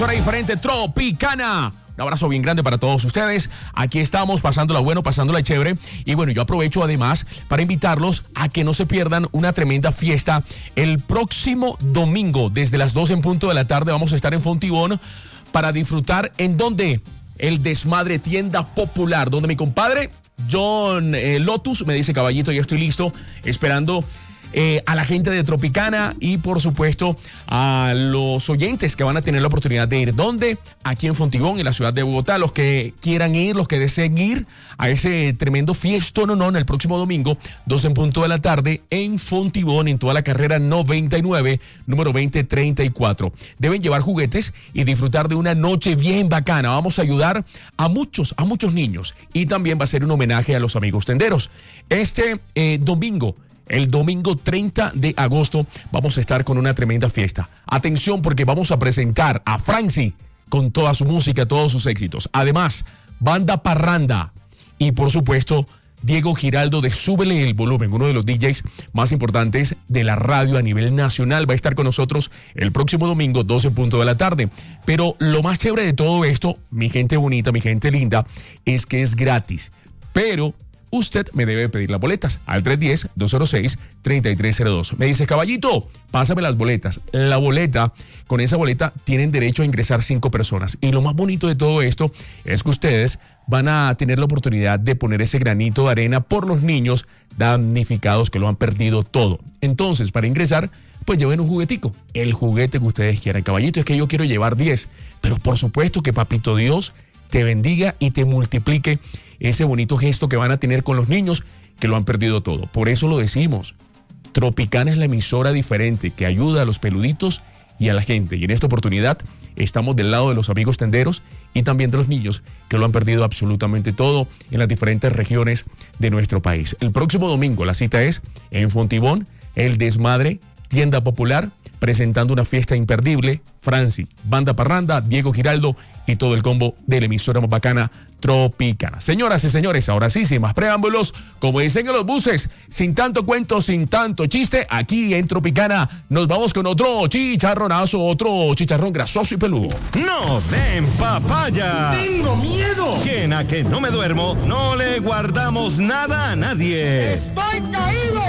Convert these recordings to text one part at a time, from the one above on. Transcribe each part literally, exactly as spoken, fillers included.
Hora diferente, Tropicana. Un abrazo bien grande para todos ustedes. Aquí estamos pasándola bueno, pasándola chévere. Y bueno, yo aprovecho además para invitarlos a que no se pierdan una tremenda fiesta. El próximo domingo, desde las dos en punto de la tarde, vamos a estar en Fontibón para disfrutar. ¿En dónde? El Desmadre Tienda Popular, donde mi compadre John eh, Lotus me dice: caballito, ya estoy listo, esperando Eh, a la gente de Tropicana y por supuesto a los oyentes que van a tener la oportunidad de ir. ¿Dónde? Aquí en Fontibón, en la ciudad de Bogotá. Los que quieran ir, los que deseen ir a ese tremendo fiestón, no, no, en el próximo domingo, dos en punto de la tarde, en Fontibón, en toda la carrera noventa y nueve, número veinte treinta y cuatro. Deben llevar juguetes y disfrutar de una noche bien bacana. Vamos a ayudar a muchos, a muchos niños, y también va a ser un homenaje a los amigos tenderos. Este eh, domingo, El domingo treinta de agosto vamos a estar con una tremenda fiesta. Atención, porque vamos a presentar a Franci con toda su música, todos sus éxitos. Además, Banda Parranda y por supuesto Diego Giraldo de Súbele el Volumen, uno de los D Js más importantes de la radio a nivel nacional. Va a estar con nosotros el próximo domingo, doce en punto de la tarde. Pero lo más chévere de todo esto, mi gente bonita, mi gente linda, es que es gratis. Pero usted me debe pedir las boletas al tres uno cero, dos cero seis, tres tres cero dos. Me dice: caballito, pásame las boletas. La boleta, con esa boleta tienen derecho a ingresar cinco personas. Y lo más bonito de todo esto es que ustedes van a tener la oportunidad de poner ese granito de arena por los niños damnificados que lo han perdido todo. Entonces, para ingresar, pues lleven un juguetico, el juguete que ustedes quieran. Caballito, es que yo quiero llevar diez, pero por supuesto que Papito Dios te bendiga y te multiplique ese bonito gesto que van a tener con los niños que lo han perdido todo. Por eso lo decimos, Tropicana es la emisora diferente que ayuda a los peluditos y a la gente. Y en esta oportunidad estamos del lado de los amigos tenderos y también de los niños que lo han perdido absolutamente todo en las diferentes regiones de nuestro país. El próximo domingo la cita es en Fontibón, El Desmadre Tienda Popular, presentando una fiesta imperdible. Franci, Banda Parranda, Diego Giraldo y todo el combo de la emisora más bacana, Tropicana. Señoras y señores, ahora sí, sin más preámbulos, como dicen en los buses, sin tanto cuento, sin tanto chiste, aquí en Tropicana nos vamos con otro chicharronazo, otro chicharrón grasoso y peludo. ¡No den papaya! ¡Tengo miedo! Que en A Que No Me Duermo no le guardamos nada a nadie. ¡Estoy caído!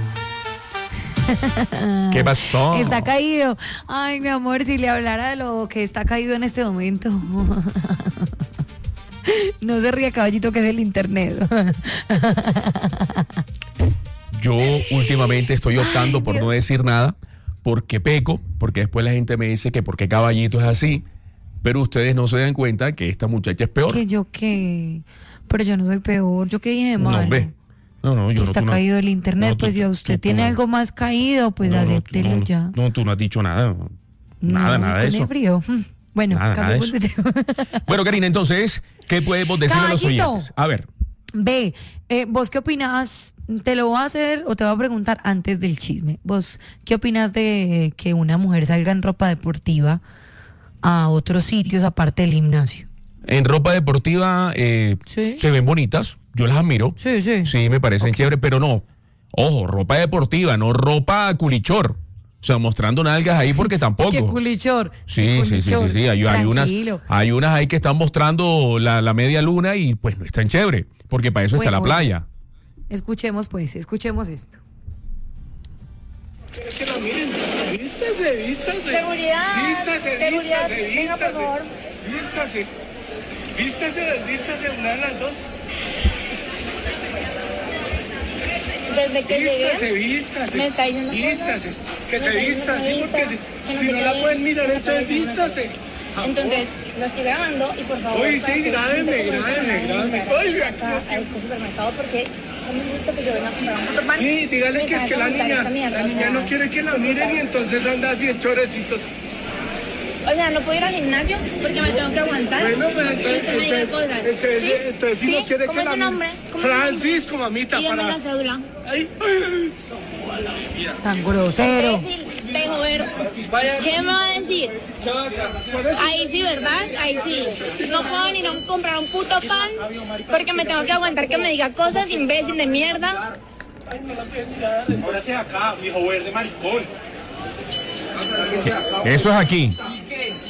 ¿Qué pasó? Está caído. Ay, mi amor, si le hablara de lo que está caído en este momento. No se ría, caballito, que es el internet. Yo últimamente estoy optando Ay, por Dios. no decir nada, porque peco, porque después la gente me dice que por qué caballito es así, pero ustedes no se dan cuenta que esta muchacha es peor. ¿Que yo qué? Pero yo no soy peor, ¿yo qué dije de malo? No, ve. No, no, yo que no, está no, caído el internet, no, tú, pues si usted tú, tiene tú, algo más caído, pues no, acéptelo no, no, ya. No, tú no has dicho nada. Nada, no, nada de eso. Frío. Bueno, nada, nada de eso. de Bueno, Karina, entonces, ¿qué podemos decir a los oyentes? A ver. Ve, eh, ¿vos qué opinas? Te lo voy a hacer o te voy a preguntar antes del chisme. ¿Vos qué opinas de que una mujer salga en ropa deportiva a otros sitios aparte del gimnasio? En ropa deportiva eh, ¿Sí? se ven bonitas, yo las admiro. Sí, sí. Sí, me parecen okay. chéveres, pero no. Ojo, ropa deportiva, no ropa culichor. O sea, mostrando nalgas ahí porque tampoco. ¿Qué culichor? Sí, ¿Qué sí, culichor? sí, sí, sí. Hay, hay, unas, hay unas ahí que están mostrando la, la media luna y pues no están chévere, porque para eso bueno, está la playa. Escuchemos pues, escuchemos esto. Es que lo miren, vístase, vístase. Seguridad. Vístase, Seguridad. vístase, vístase. Venga, por favor. Vístase. Vístase, vístase, una de las dos. Desde que vístase, llegué, vístase. Me está diciendo vístase. Cosas. Que se vista, sí, porque si, no si no la pueden mirar, entonces vístase. Entonces, lo estoy grabando y por favor. Uy, sí, grábenme, grábenme, grábenme. Oye, a este supermercado porque no me gusta que yo venga a comprar un motopan. Sí, dígale que es que la niña, la niña no quiere que la miren y entonces anda así en chorecitos. O sea, no puedo ir al gimnasio porque me tengo que aguantar. Bueno, pues entonces, usted me diga cosas. entonces, ¿Sí? entonces si ¿Sí? no quiere ¿Cómo que es la su nombre? ¿Cómo Francisco, mamita, y para. la cédula. Ay, ay. Tan grosero. De joder. ¿Qué me va a decir? Ahí sí, ¿verdad? Ahí sí. No puedo ni no comprar un puto pan porque me tengo que aguantar que me diga cosas, imbécil de mierda. Ahora sí acá, viejo verde maricón. Eso es aquí.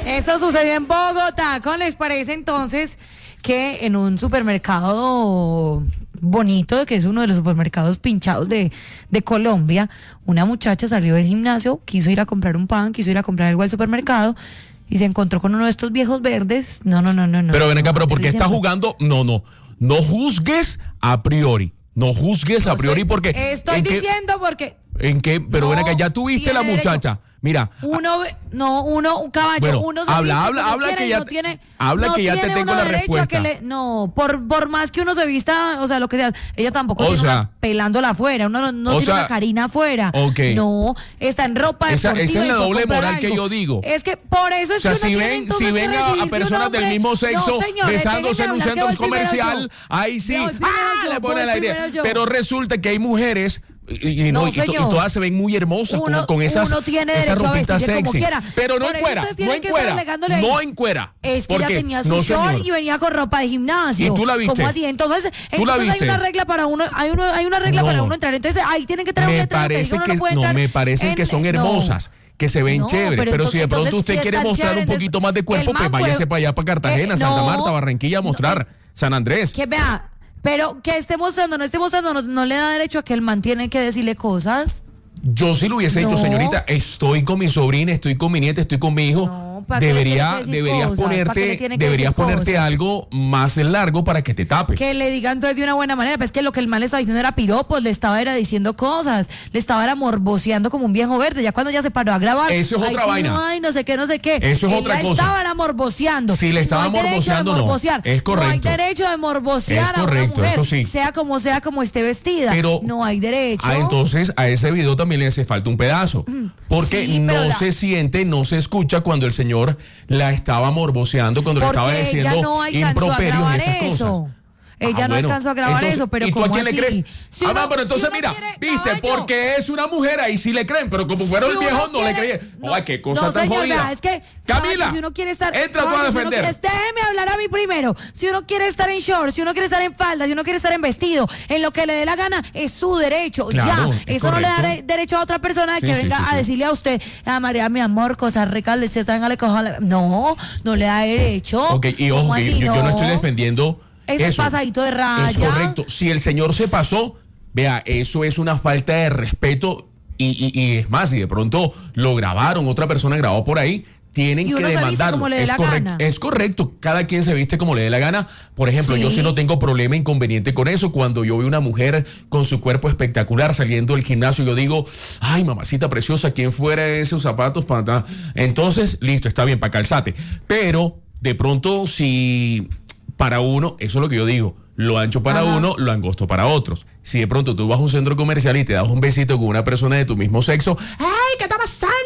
Eso sucedió en Bogotá. ¿Cómo les parece entonces que en un supermercado bonito, que es uno de los supermercados pinchados de, de Colombia, una muchacha salió del gimnasio, quiso ir a comprar un pan, quiso ir a comprar algo al supermercado y se encontró con uno de estos viejos verdes? No, no, no, no. no pero ven acá, no, pero ¿por qué está pues. jugando? No, no. No juzgues a priori. No juzgues a priori porque... Estoy ¿en qué- diciendo porque... ¿En qué? Pero No, ven acá, ya tuviste tiene la muchacha. derecho. Mira, Uno, ve- no, uno, un caballo, Bueno, uno se habla, viste habla, como habla quiera que y ya no te- tiene, habla no que ya te tiene tengo uno la derecho a que respuesta. le- no, por, por más que uno se vista, o sea, lo que sea, ella tampoco O tiene sea, una pelándola afuera, uno no, no o tiene sea, una carina afuera. ok. No, está en ropa Esa- deportiva. esa es y la fue a doble comprar moral que algo. yo digo. Es que por eso es o sea, que uno si tiene ven, entonces si que ven a- recibir a, de un personas del hombre- mismo sexo no, señores, besándose en un déjenme hablar, centro que voy primero comercial, yo. ahí sí, Voy primero ¡ah! yo, le pone voy el aire. primero yo. Pero resulta que hay mujeres y, y no, No, y to- y señor. todas se ven muy hermosas con- Uno- con, esas, uno tiene esas derecho a ropitas vestirse como sexy. quiera. Pero no Por eso encuera, ustedes no tienen que estar encuera, alegándole ahí. no encuera. Es que ella Porque- tenía su no, short señor. y venía con ropa de gimnasio. ¿Y tú la viste? ¿Cómo así? Entonces, ¿Tú la entonces hay viste? una regla para uno, hay uno, hay una regla No. para uno entrar. Entonces ahí tienen que traer un Me letrero que parece diga uno que no puede no, entrar me parecen en- que son no. hermosas, que se ven No, chéveres, pero pero, si de entonces- pronto entonces, usted si quiere están mostrar un chéveres, poquito más de cuerpo, el pues man váyase fue- para allá, para Cartagena, Eh, Santa no. Marta, Barranquilla a mostrar, San Andrés. Que vea, pero que esté mostrando, no esté mostrando, no, no le da derecho a que el man tiene que decirle cosas. Yo sí lo hubiese hecho, No. señorita. Estoy con mi sobrina, estoy con mi nieta, estoy con mi hijo. No, ¿para qué le Debería, tiene que decir deberías cosas? ¿Para qué le ponerte, tiene que deberías decir ponerte cosas? algo más largo para que te tape. Que le digan entonces de una buena manera, pero es que lo que el man le estaba diciendo era piropos, le estaba era diciendo cosas, le estaba era morboseando como un viejo verde, ya cuando ya se paró a grabar. Eso es ay, otra sí, vaina. no, ay, no sé qué, no sé qué. Eso es Él otra la cosa. estaba era morboseando. Si le estaba no hay derecho de morboseando, no. morbosear. Es correcto. No hay derecho de morbosear Es a correcto, una mujer, eso sí. sea como sea, como esté vestida. Pero no hay derecho. Ah, entonces a ese video también le hace falta un pedazo. Porque Sí, pero no la- se siente, no se escucha cuando el señor la estaba morboseando, cuando le estaba Porque ella diciendo no alcanzó a improperios y grabar esas eso. cosas. Ella Ah, no bueno. alcanzó a grabar Entonces, eso, pero ¿y tú a ¿cómo quién le así? crees? Si ah, uno- no, pero entonces si uno mira, quiere- viste, caballo. porque es una mujer, ahí sí le creen, pero como fuera Si el uno viejo, no le quiere- creían. no, Ay, qué cosa no, tan señor, jodida. vea, es que, Camila, caballo, si uno quiere estar, entra tú a caballo, si uno defender. quiere- déjeme hablar a mí primero. Si uno quiere estar en short, si uno quiere estar en falda, si uno quiere estar en vestido, en lo que le dé la gana, es su derecho. Claro, ya, es eso no le da correcto. re- derecho a otra persona de Sí, que sí, venga sí, a sí. decirle a usted, a María, mi amor, cosas ricas, le se venga, le coja la-". No, no le da derecho. Ok, y ojo, ¿Cómo que así? yo, yo no estoy defendiendo Eso es eso. pasadito de raya. Es correcto. Si el señor se pasó, vea, eso es una falta de respeto. Y, y, y es más, si de pronto lo grabaron, otra persona grabó por ahí, tienen Y que uno se viste demandarlo. como le dé es, la correcto, gana. es correcto. Cada quien se viste como le dé la gana. Por ejemplo, yo Sí. sí no tengo problema, inconveniente con eso. Cuando yo veo una mujer con su cuerpo espectacular saliendo del gimnasio, yo digo, ay, mamacita preciosa, ¿quién fuera esos zapatos para? Entonces, listo, está bien, para calzate. Pero de pronto, si para uno, eso es lo que yo digo, lo ancho para Ajá. uno, lo angosto para otros. Si de pronto tú vas a un centro comercial y te das un besito con una persona de tu mismo sexo, ¡ay, qué está pasando!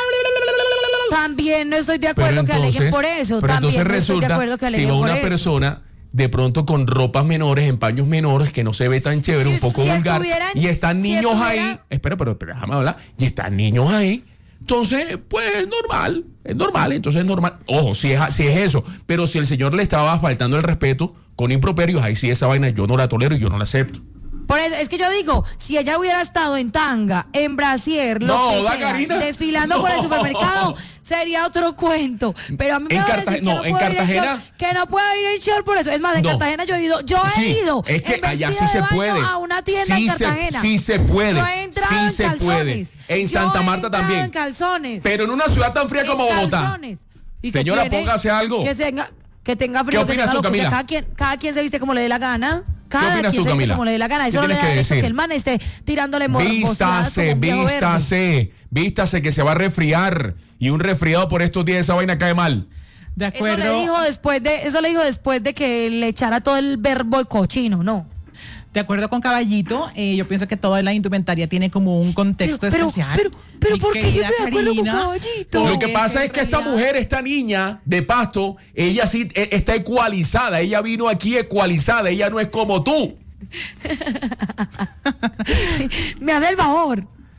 También no estoy de Pero acuerdo que aleguen entonces- por eso. pero También entonces no estoy de resulta, acuerdo que si aleguen va por una eso. persona de pronto con ropas menores, en paños menores, que no se ve tan chévere, Si- un poco si vulgar, estuvieran- y están si niños estuviera- ahí, espera, pero, pero déjame hablar, y están niños ahí, entonces, pues es normal, es normal, entonces es normal. Ojo, si es, si es eso, pero si el señor le estaba faltando el respeto con improperios, ahí sí esa vaina yo no la tolero y yo no la acepto. Por eso, es que yo digo, si ella hubiera estado en tanga, en brasier, lo No, que da, sea, Karina. desfilando por el No. supermercado, sería otro cuento. Pero a mí me En va a Cartagena- decir que no, no, en puedo ir en Cartagena- short, que no puedo ir en short por eso. Es más, en No. Cartagena yo he ido, yo he Sí, ido es que en allá vestida sí de se baño puede. a una tienda Sí en se- Cartagena. sí se puede. Yo he entrado Sí en se calzones. puede. En Yo Santa he Marta entrado también. en calzones. Pero en una ciudad tan fría En como Bogotá. calzones. ¿Y qué Señora, tiene? póngase algo. Que tenga, que tenga frío, ¿Qué que opinas tenga tú, lo que sea. Camila? Cada quien, cada quien se viste como le dé la gana. Cada opinas quien tú, se viste Camila? como le dé la gana. Eso ¿Qué no le da tienes que derecho que decir? el man esté tirándole morbosadas Vístase, como un viejo verde. vístase, vístase que se va a resfriar. Y un resfriado por estos días, esa vaina cae mal. De Eso acuerdo. le dijo después de, eso le dijo después de que le echara todo el verbo cochino, ¿no? De acuerdo con Caballito, eh, yo pienso que toda la indumentaria tiene como un contexto Pero- pero- especial. pero- pero Mi ¿por qué querida siempre de acuerdo con Karina, Caballito? porque Lo que pasa es que esta realidad- mujer, esta niña de Pasto, ella sí eh, está ecualizada. Ella vino aquí ecualizada. Ella no es como tú. Me hace el favor.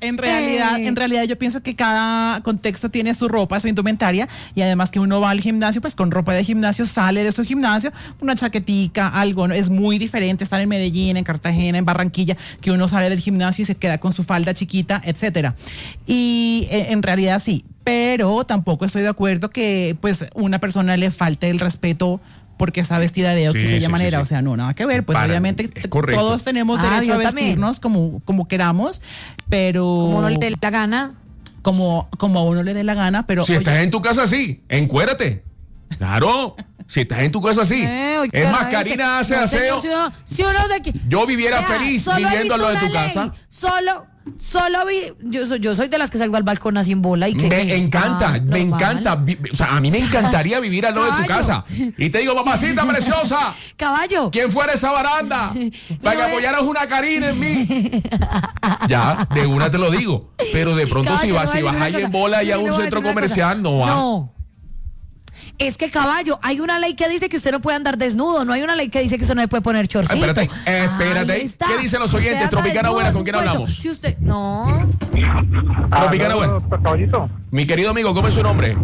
En realidad, Eh. en realidad yo pienso que cada contexto tiene su ropa, su indumentaria, y además que uno va al gimnasio, pues con ropa de gimnasio, sale de su gimnasio, una chaquetica, algo, ¿no? Es muy diferente estar en Medellín, en Cartagena, en Barranquilla, que uno sale del gimnasio y se queda con su falda chiquita, etcétera. Y eh, en realidad sí, pero tampoco estoy de acuerdo que pues una persona le falte el respeto porque está vestida de Sí, aquella sí, manera, sí, sí. o sea, no, nada que ver, pues Para, obviamente es correcto. todos tenemos Ah, derecho a yo también. vestirnos como, como queramos, pero Como no le dé la gana. como, como a uno le dé la gana, pero Si oye, estás en tu casa, sí, encuérate. Claro. Si estás en tu casa, sí. Eh, oye, Es más, este, Karina hace no sé, aseo. Si uno, si uno de aquí- Yo viviera Vea, feliz solo he viviendo al lado de visto tu una casa. ley, Solo, solo vi. Yo soy, yo soy de las que salgo al balcón así en bola y que. Me que- encanta, ah, me normal. encanta. Vi- O sea, a mí me encantaría vivir al lado de tu Caballo. casa. Y te digo, mamacita preciosa, Caballo. ¿quién fuera esa baranda? Para que No es- apoyaras una Karina en mí. Ya, de una te lo digo. Pero de pronto si Caballo, vas, si no, vas una ahí cosa. en bola y a Yo le un voy a centro decir una comercial, cosa. no va. No. Es que, caballo, hay una ley que dice que usted no puede andar desnudo, no hay una ley que dice que usted no le puede poner chorcito. Ah, espérate, eh, espérate. Ahí está. ¿Qué dicen los Si usted oyentes? anda Tropicana desnudo, Buena, es ¿con un quién cuento. hablamos? Si usted, no. Tropicana Buena. Caballito, Mi querido amigo, ¿cómo es su nombre?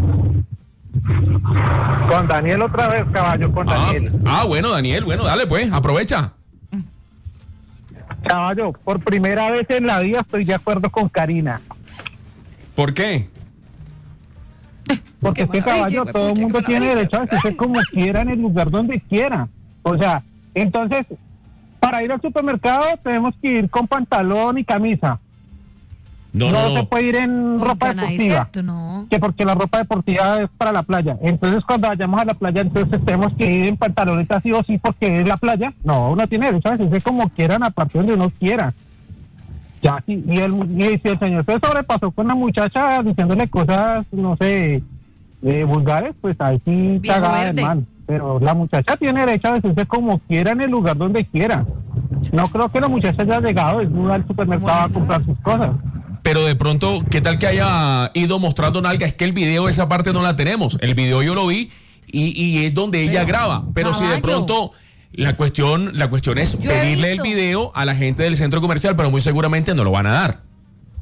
con Daniel otra vez, caballo, con Ah, Daniel. ah, bueno, Daniel, bueno, dale pues, aprovecha. Caballo, por primera vez en la vida estoy de acuerdo con Karina. ¿Por qué? Porque es que, caballo, todo el mundo tiene derecho a vestirse como quiera en el lugar donde quiera. O sea, entonces, para ir al supermercado tenemos que ir con pantalón y camisa. No, No, no, se no. puede ir en ropa Oigan, ahí es deportiva. cierto, no. Que porque la ropa deportiva es para la playa. Entonces, cuando vayamos a la playa, entonces tenemos que ir en pantalonetas sí o sí porque es la playa. No, uno tiene derecho a vestirse como quieran, a partir donde uno quiera. Ya, sí, y el, y si el señor se sobrepasó con la muchacha diciéndole cosas, no sé, eh, vulgares, pues ahí sí Viejo cagada de verde. mal. Pero la muchacha tiene derecho a vestirse como quiera en el lugar donde quiera. No creo que la muchacha haya llegado desnuda al supermercado a comprar sus cosas. Pero de pronto, ¿qué tal que haya ido mostrando nalga? Es que el video, esa parte no la tenemos. El video yo lo vi y, y es donde ella graba. Pero si de caballo. pronto la cuestión, la cuestión es Yo he pedirle el visto. video a la gente del centro comercial, pero muy seguramente no lo van a dar.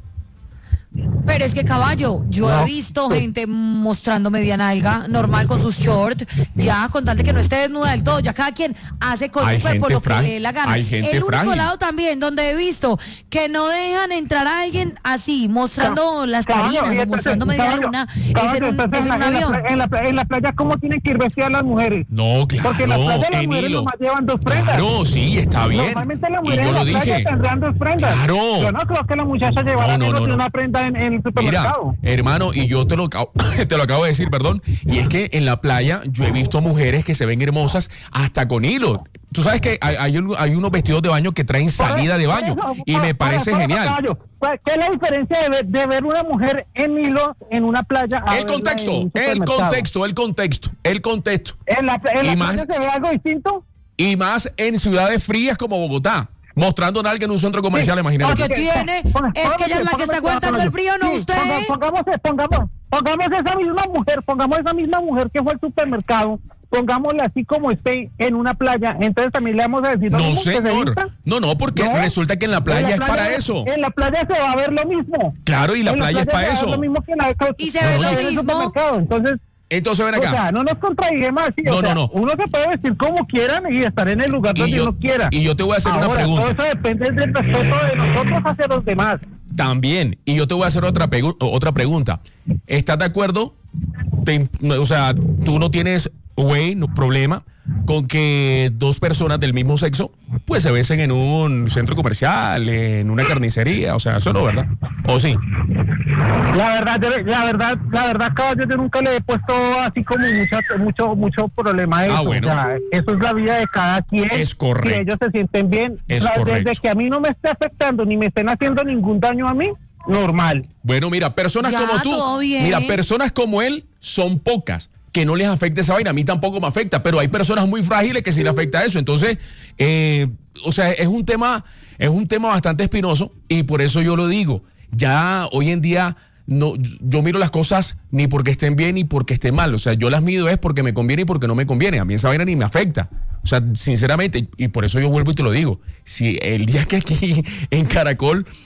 Pero es que, caballo, yo No. he visto gente mostrando media nalga normal con sus shorts, ya con tal de que no esté desnuda del todo, ya cada quien hace con Hay su cuerpo gente lo que frágil, le dé la gana. hay gente El único frágil. lado también donde he visto que no dejan entrar a alguien así, mostrando las Caballo, y carinas o entonces, mostrando media caballo, luna, es caballo, en un, entonces es en un la- en la avión. pla- En la, pla- en la playa, ¿cómo tienen que ir vestidas las mujeres? No, claro, Porque en la playa las en mujeres hilo. nomás llevan dos prendas. Claro, sí, está bien. Normalmente las Y mujeres yo en lo la playa dije. tendrán dos prendas. Claro. Yo no creo que la muchacha llevara No, no, menos no, de no. una prenda en, en el Mira, supermercado. hermano, y yo te lo, acabo- te lo acabo de decir, perdón, y es que en la playa yo he visto mujeres que se ven hermosas hasta con hilo. Tú sabes que hay, hay, un- hay unos vestidos de baño que traen salida de baño Por eso, y por- me por- parece por eso, genial. caballo, ¿cuál- ¿Qué es la diferencia de ver, de ver una mujer en hilo en una playa? a El verla contexto, en un el supermercado? contexto, el contexto, el contexto. ¿En la, en la Y playa más- se ve algo distinto? Y más en ciudades frías como Bogotá, mostrando nalga en un centro comercial, Sí, imagínate. Porque tú. tiene, Ponga- es que ella es la que póngame está cuidado aguantando con el ello. frío, no Sí, usted. ponga- Pongamos, pongamos, pongamos esa misma mujer, pongamos esa misma mujer que fue al supermercado, pongámosla así como esté en una playa, entonces también le vamos a decir lo No, mismo, que se señor. vista. No, no, porque ¿No? resulta que en la playa En es la para playa- eso. En la playa se va a ver lo mismo. Claro, y la En playa es para se va a eso. ver lo mismo que en la Y se ve en lo el mismo. supermercado. Entonces, Entonces ven o sea, acá. no nos contradigamos así. No, o sea, no, no. Uno se puede vestir como quieran y estar en el lugar Y donde yo- uno quiera. y yo te voy a hacer una Ahora, pregunta. todo eso depende del respeto de nosotros hacia los demás. También, y yo te voy a hacer otra, pegu- otra pregunta. ¿Estás de acuerdo? Te- no, o sea, tú no tienes, güey, no problema con que dos personas del mismo sexo pues se besen en un centro comercial, en una carnicería, o sea, eso no, ¿verdad? ¿O sí? La verdad, yo- la verdad, la verdad, caballo, yo nunca le he puesto así como mucha, mucho, mucho problema a eso. Ah, bueno. O sea, eso es la vida de cada quien. Es correcto. Si ellos se sienten bien, Es la- correcto. desde que a mí no me esté afectando ni me estén haciendo ningún daño a mí, normal. Bueno, mira, personas Ya, como tú, todo bien. mira, personas como él son pocas. Que no les afecte esa vaina, a mí tampoco me afecta, pero hay personas muy frágiles que sí le afecta eso. Entonces, eh, o sea, es un tema, es un tema bastante espinoso y por eso yo lo digo. Ya hoy en día no, yo miro las cosas ni porque estén bien ni porque estén mal. O sea, yo las mido es porque me conviene y porque no me conviene. A mí esa vaina ni me afecta. O sea, sinceramente, y por eso yo vuelvo y te lo digo. Si el día que aquí en Caracol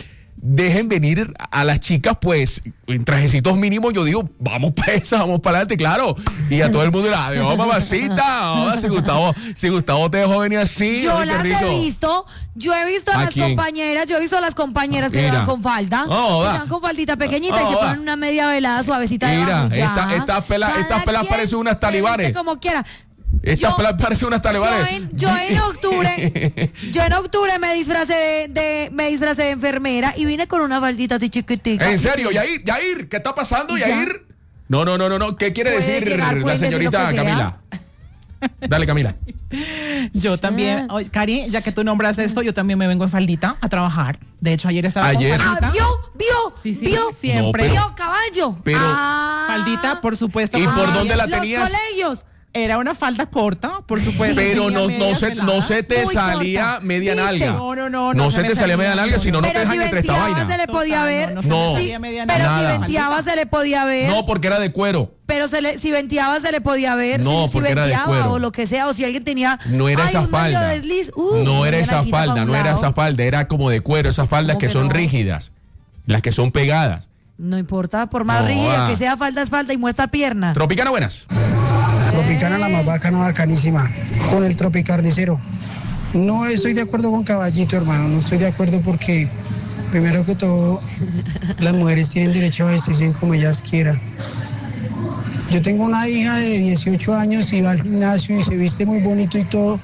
dejen venir a las chicas, pues, en trajecitos mínimos. Yo digo, vamos para esa, vamos para adelante, claro. Y a todo el mundo le da, adiós, mamacita. Oh, si Gustavo, si Gustavo te dejó venir así. Yo ay, qué las rico. he visto, yo he visto a ¿A las quién? compañeras, yo he visto a las compañeras que Mira. se van con falda, Oh, que va. se van con faldita pequeñita y Oh, se va. ponen una media velada suavecita de Mira, bajo ya. esta- estas pelas- Cada estas pelas quien parecen unas se talibanes. viste como quiera. Estas Yo- pelas parecen unas Yo talibanes. en, yo en octubre, yo en octubre me disfracé de, de- me disfracé de enfermera y vine con una faldita así chiquitica. En serio, Yair, Yair, ¿qué está pasando, Ya. Yair? No, no, no, no, no. ¿Qué quiere Puede decir llegar, la pueden decir lo señorita que sea. Camila? Dale, Camila. Yo también, oye, Cari, ya que tú nombras esto, yo también me vengo en faldita a trabajar. De hecho, ayer estaba Ayer. con Ah, faldita. vio, vio, Sí, sí, vio, siempre. No, pero- vio, caballo. pero- Ah. Faldita, por supuesto. ¿Y con por medias. dónde la Los tenías? colegios. Era una falda corta, por supuesto. Pero tenía no, no medias se, no veladas. se te Muy salía corta. media ¿Viste? nalga. No, no, no, No no se se te me salía media salía, nalga, si no, no te Pero dejan si entre esta venteaba vaina. se le podía Total, ver. no, no se me Sí, salía media pero nada. si venteaba se le podía ver. No, porque era de cuero. Pero se le, si venteaba se le podía ver. No, si, si porque era de venteaba cuero. o lo que sea, o si alguien tenía. No era ay, esa un medio falda. desliz, uh, no era una esa nalguita pa' falda, un no era lado. esa falda, era como de cuero, esas faldas ¿Cómo que que son no? rígidas, las que son pegadas. No importa, por más No, rígida ah. que sea, falda es falda y muestra pierna. Tropicana, buenas. Tropicana la más bacana, bacanísima. Con el tropicarnicero. No estoy de acuerdo con Caballito, hermano. No estoy de acuerdo porque, primero que todo, las mujeres tienen derecho a vestirse como ellas quieran. Yo tengo una hija de dieciocho años y va al gimnasio y se viste muy bonito y todo.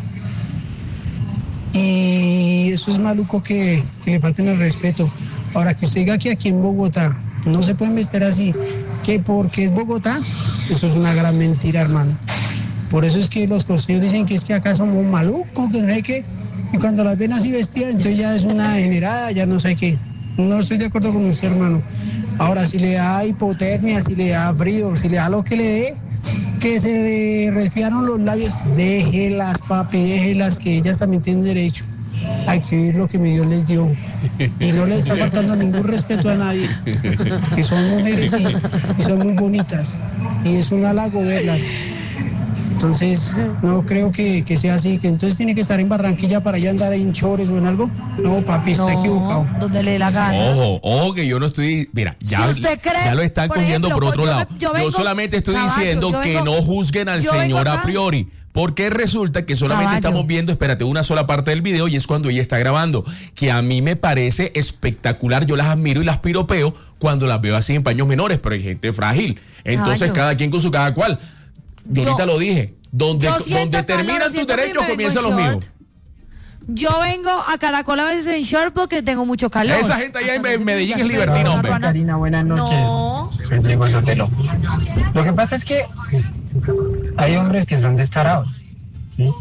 Y eso es maluco que, que le falten el respeto. Ahora que usted diga que aquí en Bogotá no se pueden vestir así, que porque es Bogotá, eso es una gran mentira, hermano. Por eso es que los costeños dicen que es que acá somos malucos, que no sé qué. Y cuando las ven así vestidas, entonces ya es una generada, ya no sé qué. No estoy de acuerdo con usted, hermano. Ahora, si le da hipotermia, si le da frío, si le da lo que le dé, que se le resfriaron los labios, déjelas, papi, déjelas, que ellas también tienen derecho a exhibir lo que mi Dios les dio. Y no les está faltando ningún respeto a nadie, que son mujeres y, y son muy bonitas. Y es un halago verlas. Entonces, no creo que, que sea así, que entonces tiene que estar en Barranquilla para ya andar en chores o en algo. No, papi, está equivocado. No, donde le dé la gana. Ojo, ojo, que yo no estoy. Mira, ya, Si usted cree, ya lo están por cogiendo ejemplo, por otro yo- lado. yo Yo, vengo- solamente estoy Caballo, diciendo yo que vengo- no juzguen al yo vengo señor a acá. priori. Porque resulta que solamente Caballo. estamos viendo, espérate, una sola parte del video y es cuando ella está grabando. Que a mí me parece espectacular. Yo las admiro y las piropeo cuando las veo así en paños menores, pero hay gente frágil. Entonces, Caballo. cada quien con su cada cual. Yo Yo- ahorita lo dije. Donde, Yo siento donde calor, terminan tus siento frío y derechos, me vengo comienzan en los short. míos. Yo vengo a Caracol a veces en short porque tengo mucho calor. Esa gente allá en Hasta que Medellín se es me libertina, pega hombre. una ruana. Karina, buenas noches. No. Soy Diego Sotelo. Lo que pasa es que hay hombres que son descarados, ¿sí?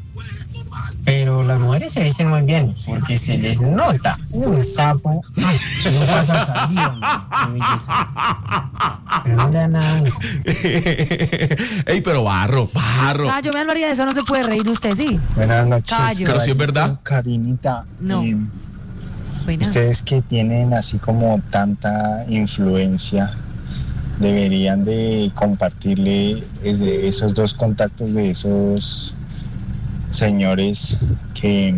Pero las mujeres se visten muy bien, porque se les nota un sapo. No pasa saliva, qué belleza. Pero no le da nada. Ey, pero barro, barro. Ah, yo me alvaría de eso, no se puede reír usted, sí. Buenas noches. Caballo. Pero si es verdad. Karinita, No. eh, Buenas. ustedes que tienen así como tanta influencia, deberían de compartirle ese- esos dos contactos de esos señores que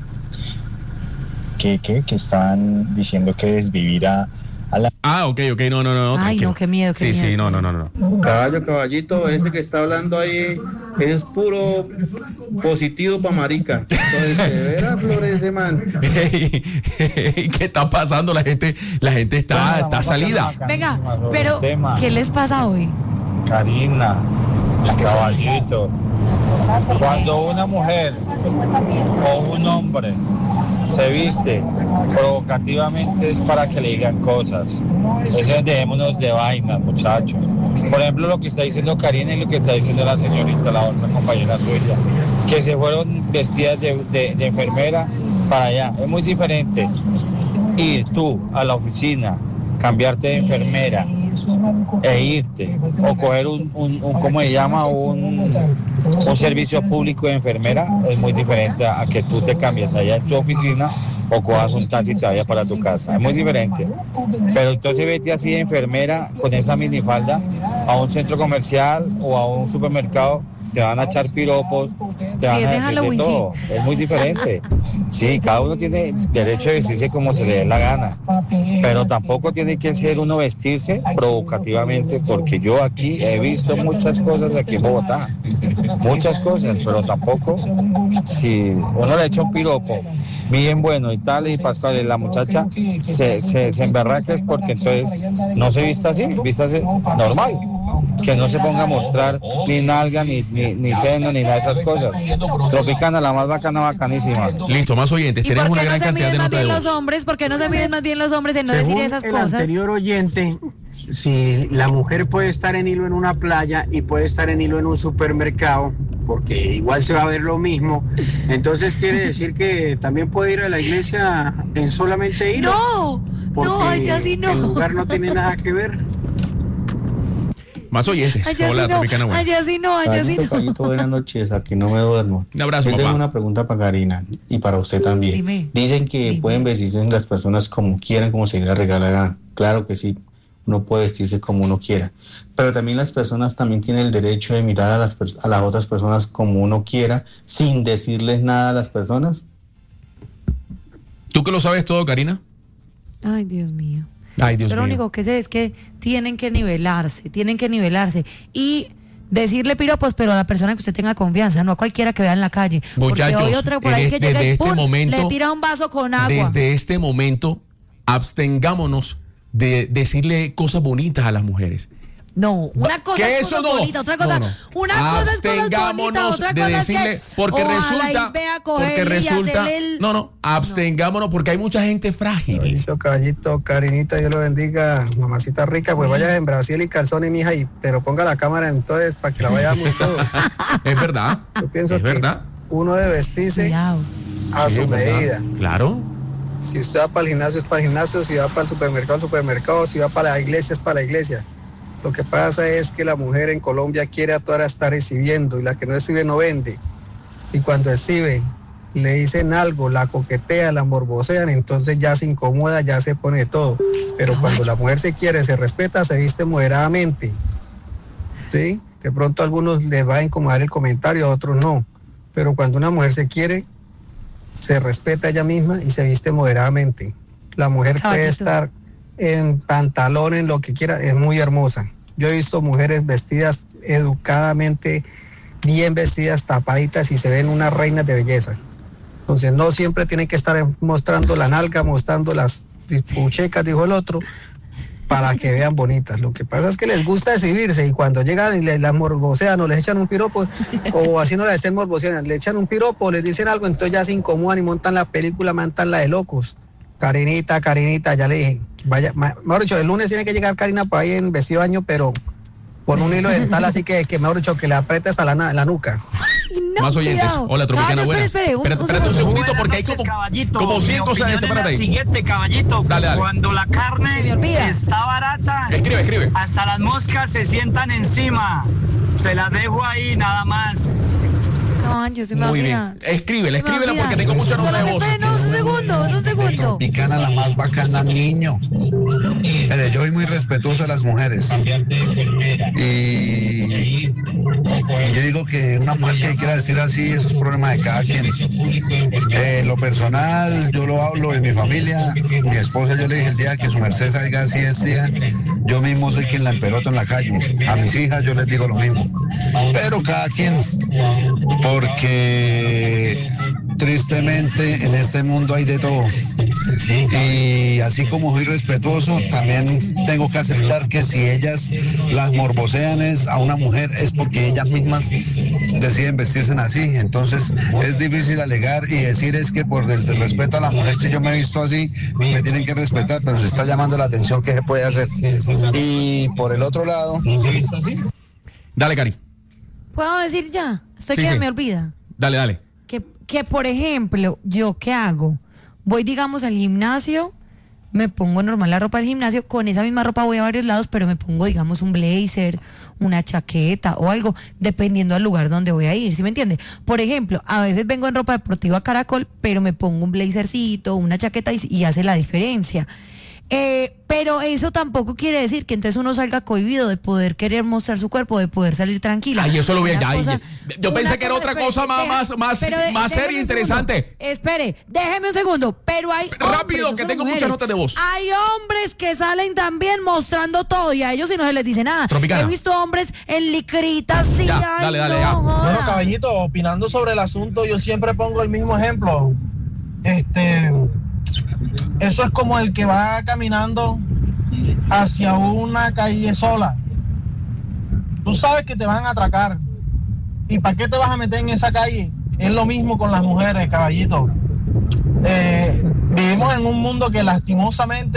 que, que, que estaban diciendo que desvivir a, a la... Ah, ok, ok, no, no, no. Ay, tranquilo. no, qué miedo, qué Sí, sí, miedo. no, no, no, no. Caballo, caballito, ese que está hablando ahí es puro positivo pa' marica. Entonces, de veras florece, man. Ey, ey, ¿qué está pasando? La gente, la gente está, está salida. Venga, pero ¿qué les pasa hoy? Karina, caballito, cuando una mujer o un hombre se viste provocativamente es para que le digan cosas. Eso dejémonos de vainas, muchachos. Por ejemplo, lo que está diciendo Karina y lo que está diciendo la señorita, la otra compañera suya, que se fueron vestidas de, de, de enfermera para allá. Es muy diferente ir tú a la oficina, cambiarte de enfermera e irte, o coger un, un, un ¿cómo se llama? Un, Un servicio público de enfermera es muy diferente a que tú te cambies allá en tu oficina o cojas un taxi y te vayas para tu casa. Es muy diferente. Pero entonces vete así de enfermera con esa minifalda a un centro comercial o a un supermercado, te van a echar piropos, te van Sí, a es de decir de Halloween, todo. Es muy diferente. Sí, cada uno tiene derecho de vestirse como se le dé la gana. Pero tampoco tiene que ser uno vestirse provocativamente, porque yo aquí he visto muchas cosas aquí en Bogotá. Muchas cosas, pero tampoco si uno le echa un piropo bien bueno y tal y pascal y la muchacha se, se, se emberraca es porque entonces no se vista así, vístase normal, que no se ponga a mostrar ni nalga, ni, ni, ni seno, ni nada de esas cosas. Tropicana, la más bacana, bacanísima. Listo, más oyentes. ¿Y Tenemos por qué una no gran se cantidad de miden más notas de bien voz. los hombres? ¿Por qué no se miden más bien los hombres en no Según decir esas el cosas? anterior oyente, si la mujer puede estar en hilo en una playa y puede estar en hilo en un supermercado, porque igual se va a ver lo mismo, entonces quiere decir que también puede ir a la iglesia en solamente hilo. No, porque no, allá sí no. el lugar no tiene nada que ver. Más oyentes. Allá Hola, sí no, Tropicana, buenas. allá sí no, allá sí Caballito, no. caballito, buenas noches, aquí no me duermo. Un abrazo, Yo tengo papá. una pregunta para Karina y para usted también. Dime, Dicen que dime. pueden vestirse las personas como quieran, como se les regala la gana. Claro que sí, uno puede vestirse como uno quiera. Pero también las personas también tienen el derecho de mirar a las, pers- a las otras personas como uno quiera, sin decirles nada a las personas. ¿Tú que lo sabes todo, Karina? Ay, Dios mío. Ay, Dios Yo lo mío. único que sé es que tienen que nivelarse, tienen que nivelarse. Y decirle piropos, pero a la persona que usted tenga confianza, no a cualquiera que vea en la calle. Porque Muchachos, hoy otra por ahí en que este- llega desde y este ¡pum! momento- le tira un vaso con agua. Desde este momento, abstengámonos de decirle cosas bonitas a las mujeres. No, una cosa ¿Qué es eso cosas no? bonitas, otra cosa, No, no. una cosa es cosas Abstengámonos bonitas, otra de cosa decirle, es que porque ojalá resulta, y vea porque cogerle y resulta, hacerle el... no, no, abstengámonos porque hay mucha gente frágil. Caballito, caballito, Karinita, Dios lo bendiga, mamacita rica, pues vaya en Brasil y calzones, mija, y, pero ponga la cámara entonces para que la vayamos todos. Es verdad, Yo pienso es que verdad. uno debe vestirse Cuidado. a Sí, su es verdad. medida. Claro. Si usted va para el gimnasio, es para el gimnasio, si va para el supermercado, al supermercado, si va para la iglesia, es para la iglesia. Lo que pasa es que la mujer en Colombia quiere a todas estar recibiendo y la que no recibe no vende. Y cuando recibe, le dicen algo, la coquetean, la morbosean, entonces ya se incomoda, ya se pone de todo. Pero cuando la mujer se quiere, se respeta, se viste moderadamente. ¿Sí? De pronto a algunos les va a incomodar el comentario, a otros no. Pero cuando una mujer se quiere, se respeta ella misma y se viste moderadamente. La mujer puede Caballito. estar en pantalón, en lo que quiera, es muy hermosa. Yo he visto mujeres vestidas educadamente, bien vestidas, tapaditas y se ven unas reinas de belleza. Entonces no siempre tienen que estar mostrando la nalga, mostrando las puchecas, dijo el otro, para que vean bonitas. Lo que pasa es que les gusta exhibirse y cuando llegan y les las morbosean o les echan un piropo, o así no les estén morboseando, le echan un piropo, les dicen algo, entonces ya se incomodan y montan la película, montan la de locos. Karinita, Karinita, ya le dije, vaya, ma- mejor dicho, el lunes tiene que llegar Karina para ahí en vestido de baño, pero con un hilo dental, así que, que mejor dicho, que le apriete hasta la, na- la nuca. No, Más oyentes. cuidado. Hola, Tropicana, Caballero, buenas. espere, espere, un- Espérate, un espérate un segundo. segundito porque hay Buenas como, noches, caballito. como cien Mi cosas de opinión este es para la ahí. siguiente, caballito. Dale, dale. Cuando la Se me carne olvida. está barata, Escribe, escribe. hasta las moscas se sientan encima. Se las dejo ahí nada más. Caballo, se me Muy olvida. bien. Escríbela, Se me escríbela olvida. porque tengo mucha nota de Solo voz. espere, no, un segundo, un segundo. Tropicana, la más bacana, niño. Mire, yo soy muy respetuoso de las mujeres. Y yo digo que una mujer que quiera decir así, eso es problema de cada quien. Eh, lo personal, yo lo hablo de mi familia. Mi esposa, yo le dije el día que su merced salga así vestida, yo mismo soy quien la emperoto en la calle. A mis hijas yo les digo lo mismo. Pero cada quien, porque tristemente en este mundo hay de todo. Y así como soy respetuoso, también tengo que aceptar que si ellas las morbosean es a una mujer es porque ellas mismas deciden vestirse así. Entonces es difícil alegar y decir es que por el respeto a la mujer, si yo me he visto así, me tienen que respetar, pero se está llamando la atención que se puede hacer. Y por el otro lado... Dale, Cari. ¿Puedo decir ya? Estoy Sí, que sí. me olvida. Dale, dale. Que, que, por ejemplo, yo qué hago, voy, digamos, al gimnasio me pongo normal la ropa del gimnasio, con esa misma ropa voy a varios lados, pero me pongo, digamos, un blazer, una chaqueta o algo, dependiendo del lugar donde voy a ir, ¿sí me entiende? Por ejemplo, a veces vengo en ropa deportiva Caracol, pero me pongo un blazercito, una chaqueta y, y hace la diferencia. Eh, pero eso tampoco quiere decir que entonces uno salga cohibido de poder querer mostrar su cuerpo, de poder salir tranquila. Ay, eso lo vi allá. Cosa, yo pensé que era otra espere, cosa más, deja, más, más, de, más seria e interesante. Espere, déjeme un segundo. Pero hay rápido, hombres, que no tengo mujeres. muchas notas de voz. Hay hombres que salen también mostrando todo y a ellos si no se les dice nada. Tropicana. He visto hombres en licritas, sí, ya, ay, dale, dale, no, ya. joda. Bueno, caballito, opinando sobre el asunto, yo siempre pongo el mismo ejemplo. Este, eso es como el que va caminando hacia una calle sola. Tú sabes que te van a atracar. ¿Y para qué te vas a meter en esa calle? Es lo mismo con las mujeres, caballito. Eh, vivimos en un mundo que lastimosamente